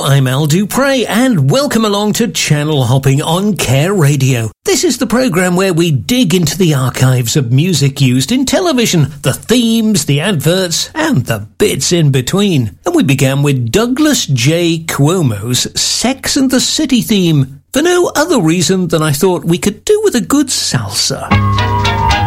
I'm Al Dupre, and welcome along to Channel Hopping on Care Radio. This is the programme where we dig into the archives of music used in television, the themes, the adverts, and the bits in between. And we began with Douglas J. Cuomo's Sex and the City theme, for no other reason than I thought we could do with a good salsa.